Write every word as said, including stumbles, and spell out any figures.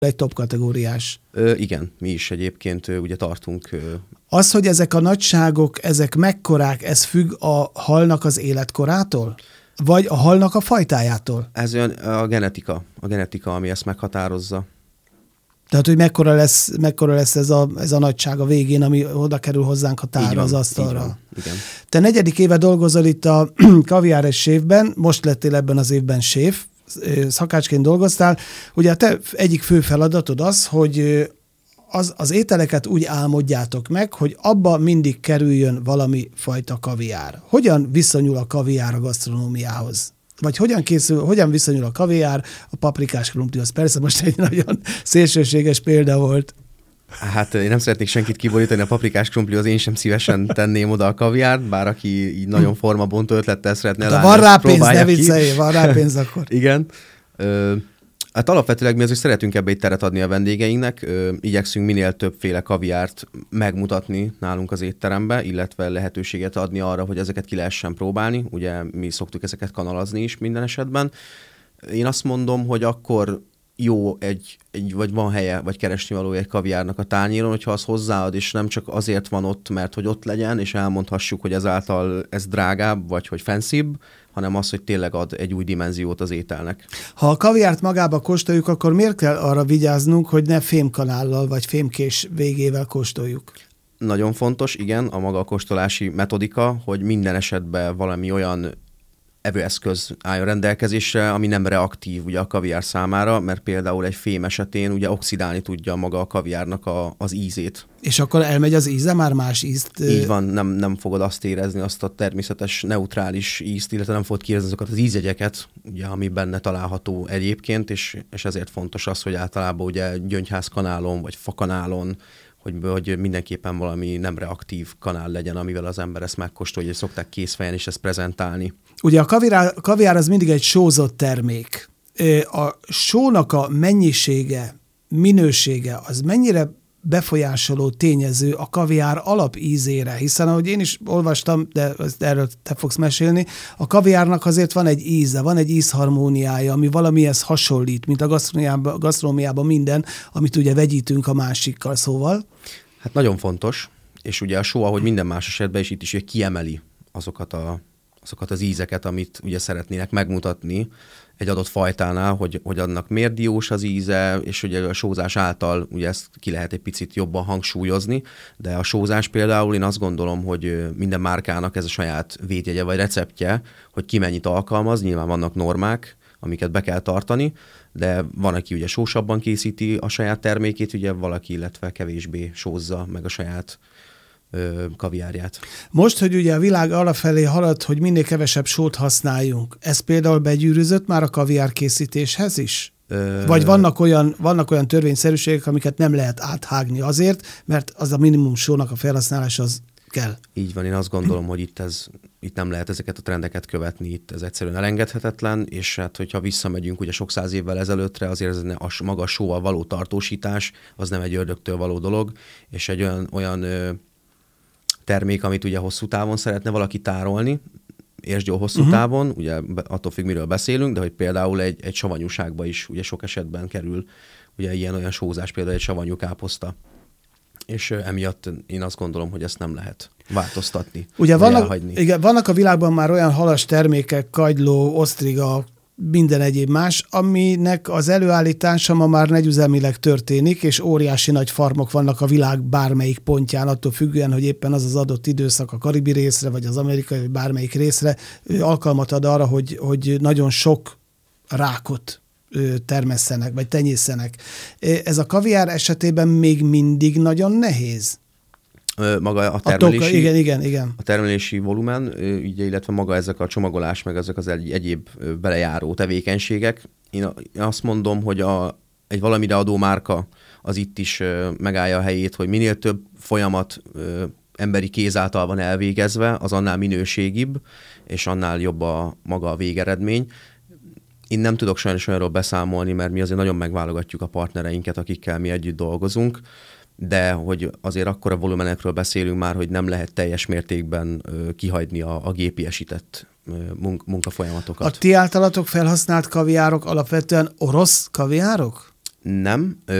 egy top kategóriás. Ö, igen, mi is egyébként ö, ugye tartunk. Ö... Az, hogy ezek a nagyságok, ezek mekkorák, ez függ a halnak az életkorától? Vagy a halnak a fajtájától? Ez olyan a genetika, a genetika, ami ezt meghatározza. Tehát, hogy mekkora lesz, mekkora lesz ez, a, ez a nagyság a végén, ami oda kerül hozzánk a tárra, az asztalra. Igen. Te negyedik éve dolgozol itt a Kaviár séfben, most lettél ebben az évben séf, szakácsként dolgoztál. Ugye a te egyik fő feladatod az, hogy az, az ételeket úgy álmodjátok meg, hogy abba mindig kerüljön valami fajta kaviár. Hogyan viszonyul a kaviár a gasztronómiához? Vagy hogyan készül, hogyan viszonyul a kaviár a paprikás krumplihoz? Persze most egy nagyon szélsőséges példa volt. Hát én nem szeretnék senkit kiborítani a paprikás krumplihoz, én sem szívesen tenném oda a kaviárt, bár aki így nagyon formabontó ötlettel szeretne látni, van rá pénz, ne viccelj, van rá pénz akkor. Igen. Ö, hát alapvetőleg mi azért szeretünk ebbe egy teret adni a vendégeinknek, Ö, igyekszünk minél többféle kaviárt megmutatni nálunk az étterembe, illetve lehetőséget adni arra, hogy ezeket ki lehessen próbálni. Ugye mi szoktuk ezeket kanalazni is minden esetben. Én azt mondom, hogy akkor jó egy, egy, vagy van helye, vagy keresnivalója egy kaviárnak a tányéron, hogyha az hozzáad, és nem csak azért van ott, mert hogy ott legyen, és elmondhassuk, hogy ezáltal ez drágább, vagy hogy fancybb, hanem az, hogy tényleg ad egy új dimenziót az ételnek. Ha a kaviárt magába kóstoljuk, akkor miért kell arra vigyáznunk, hogy ne fémkanállal, vagy fémkés végével kóstoljuk? Nagyon fontos, igen, a maga a kóstolási metodika, hogy minden esetben valami olyan evőeszköz álljon rendelkezésre, ami nem reaktív ugye a kaviár számára, mert például egy fém esetén ugye oxidálni tudja maga a kaviárnak a, az ízét. És akkor elmegy az íze, már más ízt? Így van, nem, nem fogod azt érezni, azt a természetes, neutrális ízt, illetve nem fogod kiérezni azokat az ízjegyeket, ugye, ami benne található egyébként, és, és ezért fontos az, hogy általában ugye gyöngyházkanálon vagy fakanálon, hogy, hogy mindenképpen valami nem reaktív kanál legyen, amivel az ember ezt megkóstolja, hogy szokták készfejen is ezt prezentálni. Ugye a kaviár, kaviár az mindig egy sózott termék. A sónak a mennyisége, minősége, az mennyire befolyásoló tényező a kaviár alapízére, hiszen ahogy én is olvastam, de erről te fogsz mesélni, a kaviárnak azért van egy íze, van egy ízharmóniája, ami valamihez hasonlít, mint a gasztronómiában, gasztronómiában minden, amit ugye vegyítünk a másikkal, szóval. Hát nagyon fontos, és ugye a só, ahogy minden más esetben is itt is kiemeli azokat a azokat az ízeket, amit ugye szeretnének megmutatni egy adott fajtánál, hogy, hogy annak miért diós az íze, és ugye a sózás által ugye ezt ki lehet egy picit jobban hangsúlyozni, de a sózás például én azt gondolom, hogy minden márkának ez a saját védjegye vagy receptje, hogy ki mennyit alkalmaz, nyilván vannak normák, amiket be kell tartani, de van, aki ugye sósabban készíti a saját termékét, ugye valaki, illetve kevésbé sózza meg a saját kaviárját. Most, hogy ugye a világ alafelé halad, hogy minél kevesebb sót használjunk, ez például begyűrűzött már a kaviár készítéshez is? Ö... Vagy vannak olyan, vannak olyan törvényszerűségek, amiket nem lehet áthágni azért, mert az a minimum sónak a felhasználás az kell. Így van, én azt gondolom, hogy itt, ez, itt nem lehet ezeket a trendeket követni, itt ez egyszerűen elengedhetetlen, és hát hogyha visszamegyünk ugye sok száz évvel ezelőttre, azért ez a maga sóval való tartósítás, az nem egy ördögtől való dolog, és egy olyan, olyan termék, amit ugye hosszú távon szeretne valaki tárolni, és jó hosszú uh-huh. távon, ugye attól függ, miről beszélünk, de hogy például egy, egy savanyúságba is ugye sok esetben kerül ugye ilyen olyan sózás, például egy savanyú káposzta. És emiatt én azt gondolom, hogy ezt nem lehet változtatni, ugye vannak, igen, vannak a világban már olyan halas termékek, kagyló, osztriga, minden egyéb más, aminek az előállítása ma már negyüzemileg történik, és óriási nagy farmok vannak a világ bármelyik pontján, attól függően, hogy éppen az az adott időszak a karibi részre, vagy az amerikai, vagy bármelyik részre alkalmat ad arra, hogy, hogy nagyon sok rákot termesszenek, vagy tenyészenek. Ez a kaviár esetében még mindig nagyon nehéz? Maga a termelési, a toka, igen, igen, igen. a termelési volumen, ugye, illetve maga ezek a csomagolás, meg ezek az egy, egyéb belejáró tevékenységek. Én azt mondom, hogy a, egy valamire adó márka az itt is megállja a helyét, hogy minél több folyamat emberi kéz által van elvégezve, az annál minőségibb, és annál jobb a maga a végeredmény. Én nem tudok sajnos olyanról beszámolni, mert mi azért nagyon megválogatjuk a partnereinket, akikkel mi együtt dolgozunk, de hogy azért akkora volumenekről beszélünk már, hogy nem lehet teljes mértékben ö, kihagyni a, a gépiesített ö, munk, munkafolyamatokat. A ti általatok felhasznált kaviárok alapvetően orosz kaviárok? Nem.